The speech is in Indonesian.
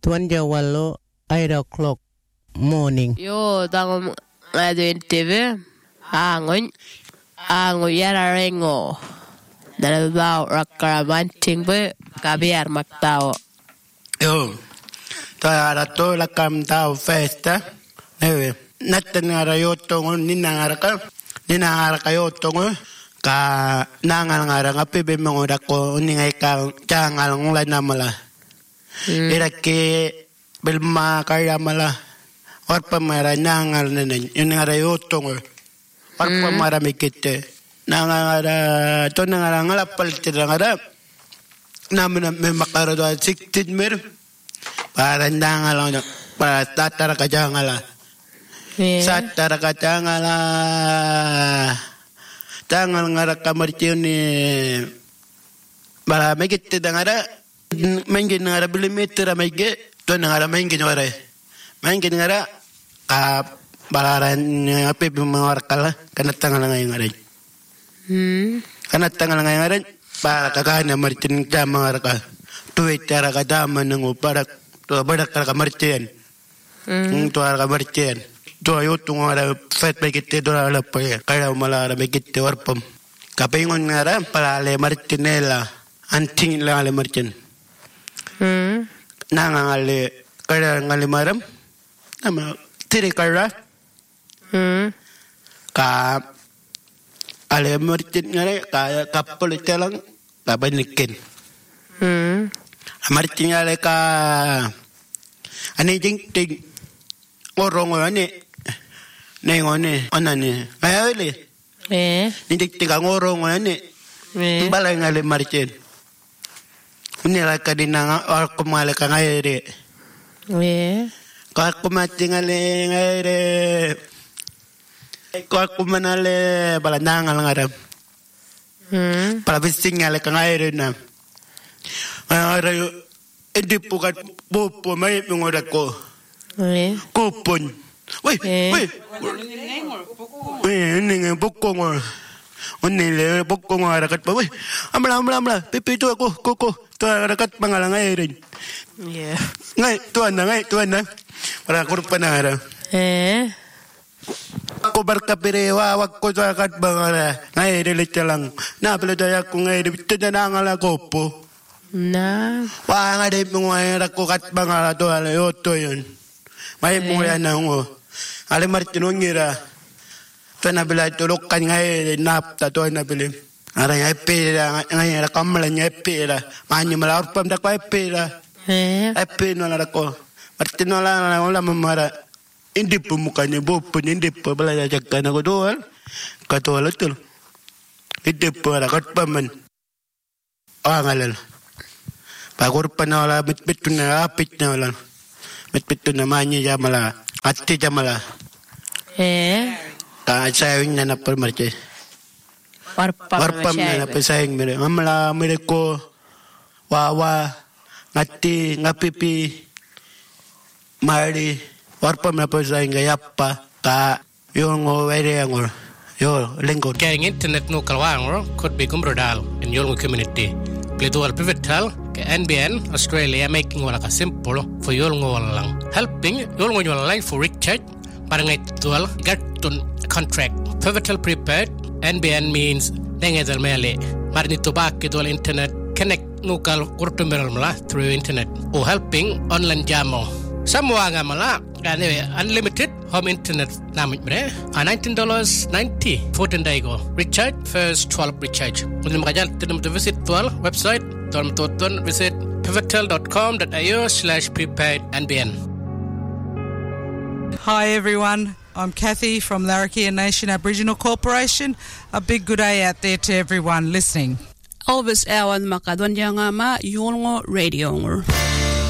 28 8 o'clock morning. Yo tangom ngaduin TV. Angon yara rengo. Dalawang rakaramanting be kabiar magtao. Yo. Tara to la kam tao festa. Neve. Natangara yotong ninangara yotong ka nangalangara ngapibe mangora ko ningay ka changal ngulay namala. Irake belma kaya mala. Warpa mara nangal nenen yunangara yotong. Warpa mara mikite. Nangara to nangara ngalapal tirangara. Namin memakara do 16 mer. Para nangal para tatara ka jangala. Satara ka jangala. Tangal ngara kamarciu ni bala megit dangara mengin ngara bilimeter mege to ngara mengin wara mengin ngara ka balaran ape bimawarkala kana tangal ngara kana tangal ngara para kakana marcin jamar ka tuwe cara ka daman ngo para to badak ka marcian to ka marcian to yo tungara fet begite do la pe kaya malara begite warpam kapingon ngara palale martinela anting la ale martin nangale kaya ngale maram ama tiri kara ka ale martin ngare ka kapol telang ka banikin martin ngale ka ani jing ting orong ani Nengone onane ayole nindik tiga ngorong ane balay ngale marcin unira kadina ko male ka ngaire ko mati ngale ngaire ko manale balanangal ngaram para bising ngale ka ngaire na ara edi pukat popo mai ngodak ko kupon Wih, ini bokong, ini bokong ada kat, wih, amla, pipi tu aku, koko, tu ada kat pangalang airin. Ngai, tuan na, para kurpan ada. Aku berkapirewa, aku tu kat bangala, ngai delit jalang, na bela daya aku ngai delit janangala kopo. Nah, wah ngai delit menguai aku kat bangala tu ala yoto yon. Mai mulai nango, ale martino ngira, tu na bela tolok kan ngai nap ta tu na bela, ara ngai pera ngai ara kamala ngai pera, mani malar pam tak ngai pera, no la ko, martino la mamara, indi pumukanya bopo indi pabela jaga na ko doal, katola tu, indi pera kat paman, angalal, pagur panala bituna apit na la. Betul namanya jamala, hati jamala. Sayang na permarce. Warpam na sayang mere. Amla mereko wawa ngati ngapipi mari warpam na sayang gayapa ka yung were angor yo lengko. Kaya internet no kalwang could be kumbrodal in your community. Play pivotal NBN Australia making wala ka simple for your lang helping your line for recharge parang itual get to contract pivotal prepaid NBN means dengadal mele marnito back to internet connect nukal urtumeral mala through internet or helping online jamo samwa nga mala anyway unlimited home internet namit bre $19.90 14 day go recharge first 12 recharge mudin makajal tinum to visit tual website Tonton visit pivotal.com.au/prepaid-NBN. Hi everyone, I'm Kathy from Larrakia Nation Aboriginal Corporation. A big good day out there to everyone listening. Elvis Awan Makadonyanga Ma Yolngo Radio.